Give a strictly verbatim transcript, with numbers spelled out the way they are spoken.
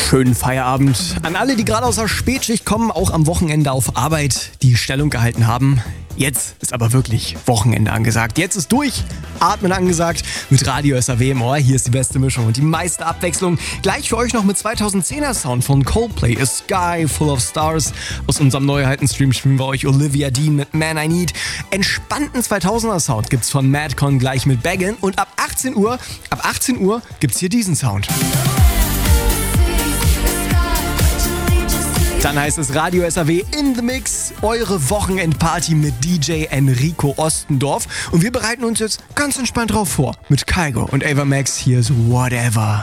Schönen Feierabend an alle, die gerade aus der Spätschicht kommen, auch am Wochenende auf Arbeit die Stellung gehalten haben. Jetzt ist aber wirklich Wochenende angesagt. Jetzt ist Durchatmen angesagt mit Radio S A W im Ohr. Hier ist die beste Mischung und die meiste Abwechslung. Gleich für euch noch mit zweitausendzehner Sound von Coldplay, A Sky Full of Stars. Aus unserem Neuheiten-Stream spielen wir euch Olivia Dean mit Man I Need. Entspannten zweitausender Sound gibt's von Madcon gleich mit Beggin'. Und ab achtzehn Uhr, ab achtzehn Uhr gibt's hier diesen Sound. Dann heißt es Radio S A W in the Mix, eure Wochenendparty mit D J Enrico Ostendorf. Und wir bereiten uns jetzt ganz entspannt drauf vor. Mit Kygo und Ava Max, hier ist Whatever.